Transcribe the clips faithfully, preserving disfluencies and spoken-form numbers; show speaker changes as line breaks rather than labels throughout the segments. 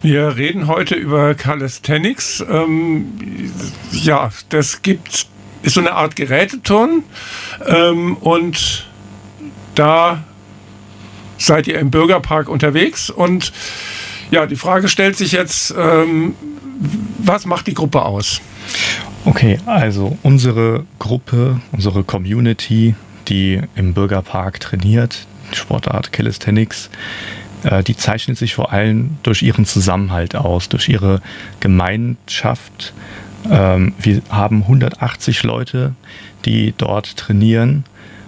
Wir reden heute über Calisthenics. Ähm, ja, das gibt, ist so eine Art Geräteturnen. Ähm, und da seid ihr im Bürgerpark unterwegs. Und ja, die Frage stellt sich jetzt, ähm, was macht die Gruppe aus?
Okay, also unsere Gruppe, unsere Community, die im Bürgerpark trainiert, die Sportart Calisthenics, die zeichnet sich vor allem durch ihren Zusammenhalt aus, durch ihre Gemeinschaft. Wir haben hundertachtzig Leute, die dort trainieren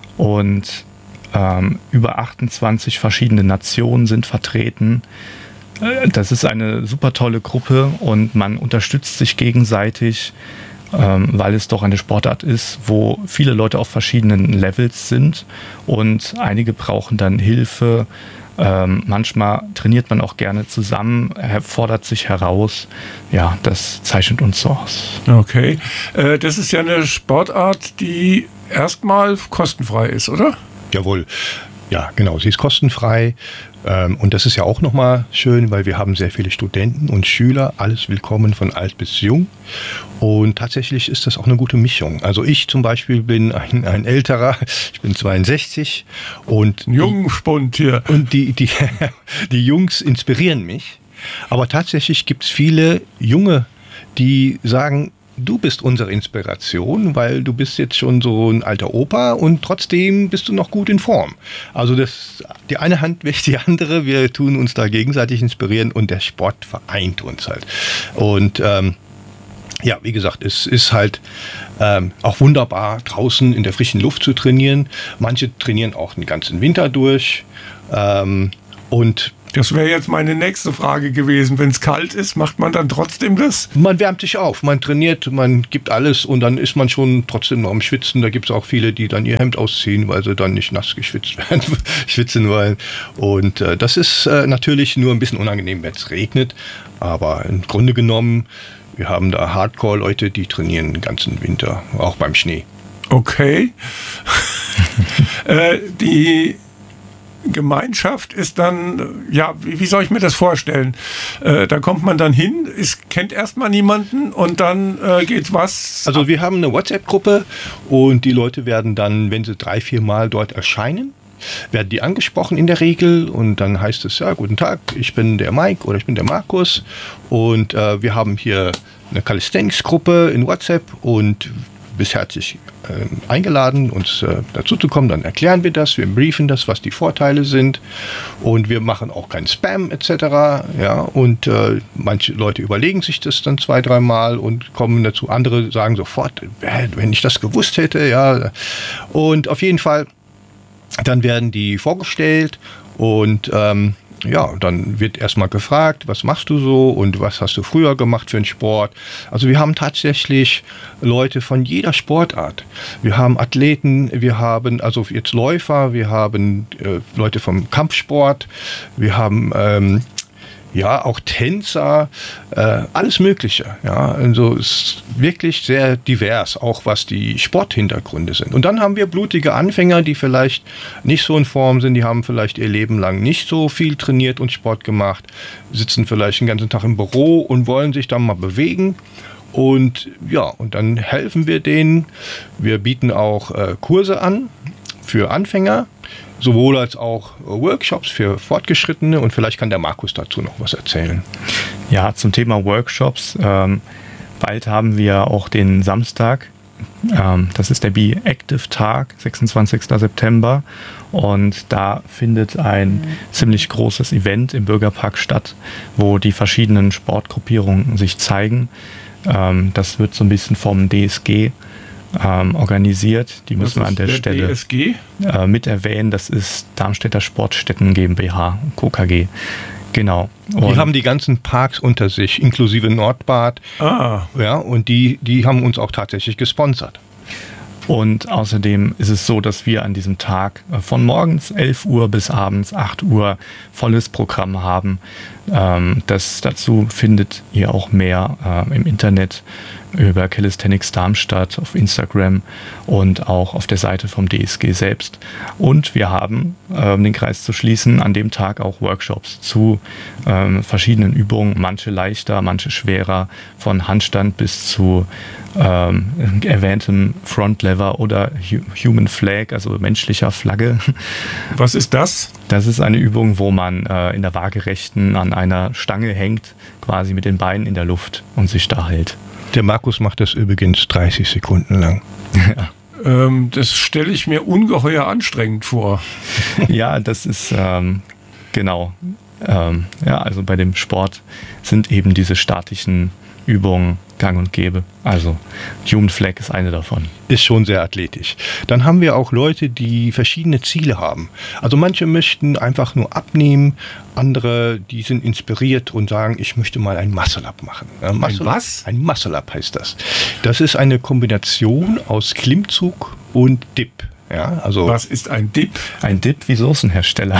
und über achtundzwanzig verschiedene Nationen sind vertreten. Das ist eine super tolle Gruppe und man unterstützt sich gegenseitig, weil es doch eine Sportart ist, wo viele Leute auf verschiedenen Levels sind und einige brauchen dann Hilfe. Ähm, manchmal trainiert man auch gerne zusammen, fordert sich heraus. Ja, das zeichnet uns so aus.
Okay, äh, das ist ja eine Sportart, die erstmal kostenfrei ist, oder?
Jawohl, ja genau, sie ist kostenfrei. Ähm, und das ist ja auch nochmal schön, weil wir haben sehr viele Studenten und Schüler, alles willkommen von alt bis jung. Und tatsächlich ist das auch eine gute Mischung. Also ich zum Beispiel bin ein, ein älterer, ich bin zweiundsechzig und
Jungspund hier.
Und die, die, die Jungs inspirieren mich. Aber tatsächlich gibt es viele Junge, die sagen, du bist unsere Inspiration, weil du bist jetzt schon so ein alter Opa und trotzdem bist du noch gut in Form. Also das, die eine Hand wäscht die andere, wir tun uns da gegenseitig inspirieren und der Sport vereint uns halt. Und ähm, ja, wie gesagt, es ist halt ähm, auch wunderbar, draußen in der frischen Luft zu trainieren. Manche trainieren auch den ganzen Winter durch. Ähm, und
Das wäre jetzt meine nächste Frage gewesen. Wenn es kalt ist, macht man dann trotzdem das?
Man wärmt sich auf, man trainiert, man gibt alles und dann ist man schon trotzdem noch am Schwitzen. Da gibt es auch viele, die dann ihr Hemd ausziehen, weil sie dann nicht nass geschwitzt werden, schwitzen wollen. Und äh, das ist äh, natürlich nur ein bisschen unangenehm, wenn es regnet. Aber im Grunde genommen, wir haben da Hardcore-Leute, die trainieren den ganzen Winter, auch beim Schnee.
Okay. äh, die Gemeinschaft ist dann, ja, wie, wie soll ich mir das vorstellen? Äh, da kommt man dann hin, ist, kennt erstmal niemanden und dann äh, geht was?
Also wir haben eine WhatsApp-Gruppe und die Leute werden dann, wenn sie drei, vier Mal dort erscheinen, werden die angesprochen in der Regel und dann heißt es, ja, guten Tag, ich bin der Mike oder ich bin der Markus und äh, wir haben hier eine Calisthenics-Gruppe in WhatsApp und bist herzlich äh, eingeladen, uns äh, dazu zu kommen. Dann erklären wir das, wir briefen das, was die Vorteile sind und wir machen auch keinen Spam et cetera. Ja, und äh, manche Leute überlegen sich das dann zwei, dreimal und kommen dazu. Andere sagen sofort, äh, wenn ich das gewusst hätte, ja. Und auf jeden Fall, dann werden die vorgestellt und ähm, ja, dann wird erstmal gefragt, was machst du so und was hast du früher gemacht für einen Sport. Also wir haben tatsächlich Leute von jeder Sportart. Wir haben Athleten, wir haben also jetzt Läufer, wir haben äh, Leute vom Kampfsport, wir haben ähm, ja auch Tänzer, äh, alles Mögliche. Ja, also es ist wirklich sehr divers, auch was die Sporthintergründe sind. Und dann haben wir blutige Anfänger, die vielleicht nicht so in Form sind, die haben vielleicht ihr Leben lang nicht so viel trainiert und Sport gemacht, sitzen vielleicht den ganzen Tag im Büro und wollen sich dann mal bewegen. Und ja, und dann helfen wir denen. Wir bieten auch äh, Kurse an für Anfänger, sowohl als auch Workshops für Fortgeschrittene und vielleicht kann der Markus dazu noch was erzählen.
Ja, zum Thema Workshops. Ähm, bald haben wir auch den Samstag, ähm, das ist der Be Active Tag, sechsundzwanzigsten September und da findet ein mhm. ziemlich großes Event im Bürgerpark statt, wo die verschiedenen Sportgruppierungen sich zeigen. Ähm, das wird so ein bisschen vom D S G Ähm, organisiert. Die müssen wir an der, der Stelle
D S G?
Äh, mit erwähnen. Das ist Darmstädter Sportstätten GmbH, Co K G. Genau.
Und die haben die ganzen Parks unter sich, inklusive Nordbad.
Ah.
Ja, und die, die haben uns auch tatsächlich gesponsert.
Und außerdem ist es so, dass wir an diesem Tag von morgens elf Uhr bis abends acht Uhr volles Programm haben. Ähm, das, dazu findet ihr auch mehr äh, im Internet über Calisthenics Darmstadt auf Instagram und auch auf der Seite vom D S G selbst. Und wir haben, äh, um den Kreis zu schließen, an dem Tag auch Workshops zu ähm, verschiedenen Übungen, manche leichter, manche schwerer, von Handstand bis zu ähm, erwähntem Front Lever oder Human Flag, also menschlicher Flagge.
Was ist das?
Das ist eine Übung, wo man äh, in der Waagerechten an einer Stange hängt, quasi mit den Beinen in der Luft und sich da hält.
Der Markus macht das übrigens dreißig Sekunden lang.
Ja. Ähm, das stelle ich mir ungeheuer anstrengend vor.
Ja, das ist ähm, genau. Ähm, ja, also bei dem Sport sind eben diese statischen Übungen gang und gäbe. Also Human Flag ist eine davon.
Ist schon sehr athletisch. Dann haben wir auch Leute, die verschiedene Ziele haben. Also manche möchten einfach nur abnehmen, andere, die sind inspiriert und sagen, ich möchte mal ein Muscle-Up machen. Ja, Muscle
ein was?
Ein Muscle-Up heißt das. Das ist eine Kombination aus Klimmzug und Dip. Ja, also
was ist ein Dip?
Ein Dip wie Soßenhersteller.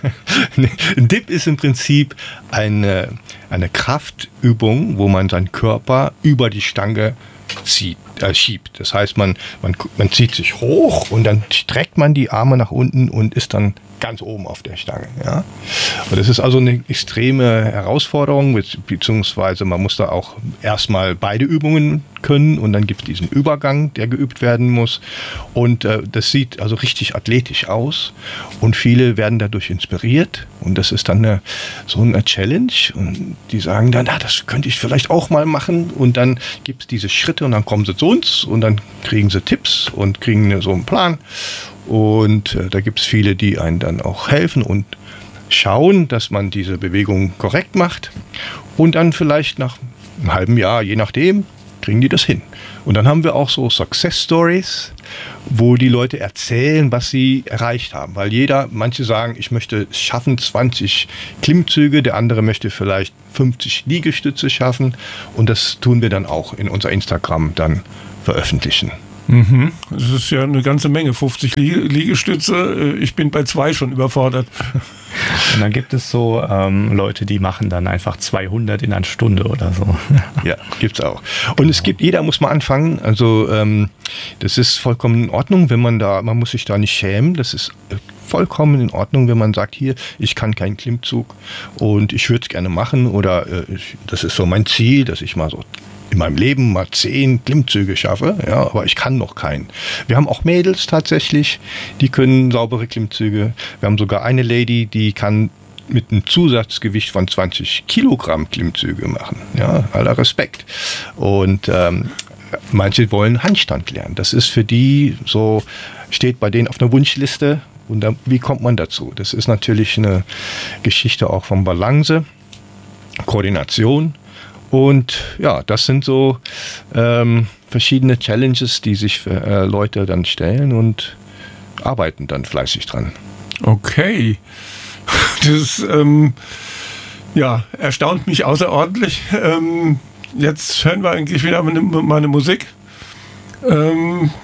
Ein Dip ist im Prinzip eine, eine Kraftübung, wo man seinen Körper über die Stange zieht, äh, schiebt. Das heißt, man, man, man zieht sich hoch und dann streckt man die Arme nach unten und ist dann ganz oben auf der Stange. Ja? Und das ist also eine extreme Herausforderung, beziehungsweise man muss da auch erstmal beide Übungen können und dann gibt es diesen Übergang, der geübt werden muss. Und äh, das sieht also richtig athletisch aus und viele werden dadurch inspiriert und das ist dann eine, so eine Challenge und die sagen dann, na, das könnte ich vielleicht auch mal machen und dann gibt es diese Schritte und dann kommen sie zu uns und dann kriegen sie Tipps und kriegen so einen Plan. Und äh, da gibt es viele, die einen dann auch helfen und schauen, dass man diese Bewegung korrekt macht. Und dann vielleicht nach einem halben Jahr, je nachdem, kriegen die das hin. Und dann haben wir auch so Success Stories, wo die Leute erzählen, was sie erreicht haben. Weil jeder, manche sagen, ich möchte schaffen zwanzig Klimmzüge, der andere möchte vielleicht fünfzig Liegestütze schaffen. Und das tun wir dann auch in unser Instagram dann veröffentlichen.
Mhm. Das ist ja eine ganze Menge, fünfzig Liegestütze. Ich bin bei zwei schon überfordert.
Und dann gibt es so ähm, Leute, die machen dann einfach zweihundert in einer Stunde oder so.
Ja, gibt's auch. Und es gibt, jeder muss mal anfangen. Also ähm, das ist vollkommen in Ordnung, wenn man da, man muss sich da nicht schämen. Das ist vollkommen in Ordnung, wenn man sagt, hier, ich kann keinen Klimmzug und ich würde es gerne machen oder äh, ich, das ist so mein Ziel, dass ich mal so in meinem Leben mal zehn Klimmzüge schaffe, ja, aber ich kann noch keinen. Wir haben auch Mädels tatsächlich, die können saubere Klimmzüge. Wir haben sogar eine Lady, die kann mit einem Zusatzgewicht von zwanzig Kilogramm Klimmzüge machen. Ja, aller Respekt. Und ähm, manche wollen Handstand lernen. Das ist für die so, steht bei denen auf einer Wunschliste. Und dann, wie kommt man dazu? Das ist natürlich eine Geschichte auch von Balance, Koordination. Und ja, das sind so ähm, verschiedene Challenges, die sich für äh, Leute dann stellen und arbeiten dann fleißig dran.
Okay. Das ähm, ja, erstaunt mich außerordentlich. Ähm, jetzt hören wir eigentlich wieder meine, meine Musik. Ähm,